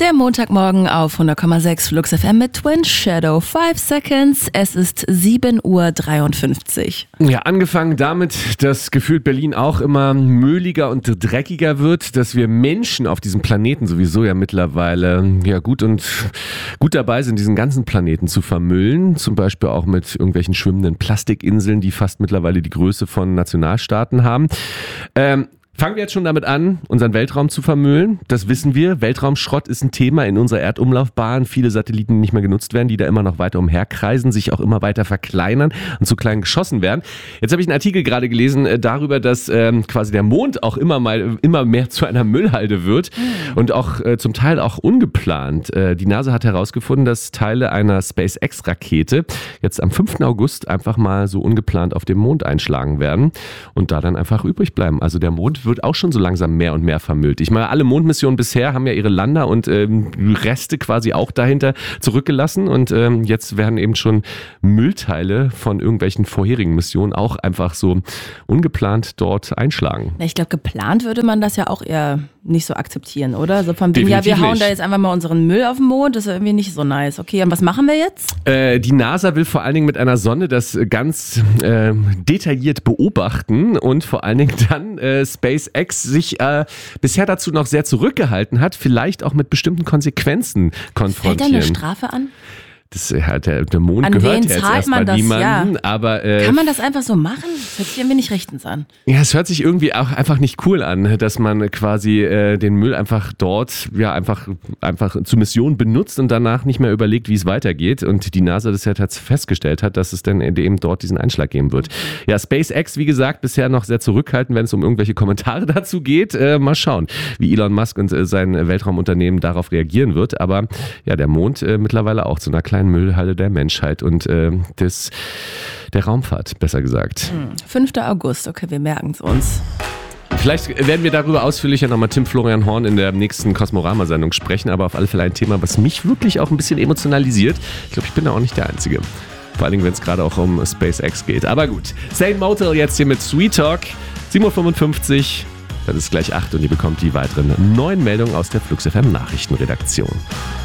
Der Montagmorgen auf 100,6 Flux FM mit Twin Shadow 5 Seconds. Es ist 7:53 Uhr. Ja, angefangen damit, dass gefühlt Berlin auch immer möhliger und dreckiger wird, dass wir Menschen auf diesem Planeten sowieso ja mittlerweile gut dabei sind, diesen ganzen Planeten zu vermüllen. Zum Beispiel auch mit irgendwelchen schwimmenden Plastikinseln, die fast mittlerweile die Größe von Nationalstaaten haben. Fangen wir jetzt schon damit an, unseren Weltraum zu vermüllen. Das wissen wir. Weltraumschrott ist ein Thema in unserer Erdumlaufbahn. Viele Satelliten, die nicht mehr genutzt werden, die da immer noch weiter umherkreisen, sich auch immer weiter verkleinern und zu klein geschossen werden. Jetzt habe ich einen Artikel gerade gelesen darüber, dass quasi der Mond auch immer mehr zu einer Müllhalde wird und auch zum Teil auch ungeplant. Die NASA hat herausgefunden, dass Teile einer SpaceX-Rakete jetzt am 5. August einfach mal so ungeplant auf dem Mond einschlagen werden und da dann einfach übrig bleiben. Also der Mond wird auch schon so langsam mehr und mehr vermüllt. Ich meine, alle Mondmissionen bisher haben ja ihre Lander und Reste quasi auch dahinter zurückgelassen und jetzt werden eben schon Müllteile von irgendwelchen vorherigen Missionen auch einfach so ungeplant dort einschlagen. Ich glaube, geplant würde man das ja auch eher nicht so akzeptieren, oder? So von wegen, ja, wir hauen da jetzt einfach mal unseren Müll auf den Mond, das ist irgendwie nicht so nice. Okay, und was machen wir jetzt? Die NASA will vor allen Dingen mit einer Sonde das ganz detailliert beobachten und vor allen Dingen dann SpaceX sich bisher dazu noch sehr zurückgehalten hat, vielleicht auch mit bestimmten Konsequenzen konfrontieren. Fällt da eine Strafe an? Der Mond gehört ja jetzt erstmal niemandem, aber kann man das einfach so machen? Das hört sich irgendwie nicht rechtens an. Ja, es hört sich irgendwie auch einfach nicht cool an, dass man quasi den Müll einfach dort einfach zur Mission benutzt und danach nicht mehr überlegt, wie es weitergeht. Und die NASA das ja festgestellt hat, dass es dann eben dort diesen Einschlag geben wird. Ja, SpaceX, wie gesagt, bisher noch sehr zurückhaltend, wenn es um irgendwelche Kommentare dazu geht. Mal schauen, wie Elon Musk und sein Weltraumunternehmen darauf reagieren wird. Aber ja, der Mond mittlerweile auch zu einer kleinen Müllhalde der Menschheit und der Raumfahrt, besser gesagt. 5. August, okay, wir merken es uns. Vielleicht werden wir darüber ausführlicher nochmal Tim Florian Horn in der nächsten Cosmorama-Sendung sprechen, aber auf alle Fälle ein Thema, was mich wirklich auch ein bisschen emotionalisiert. Ich glaube, ich bin da auch nicht der Einzige. Vor allem, wenn es gerade auch um SpaceX geht. Aber gut, Saint Motel jetzt hier mit Sweet Talk, 7:55 Uhr. Das ist gleich 8 und ihr bekommt die weiteren 9 Meldungen aus der Flux FM Nachrichtenredaktion.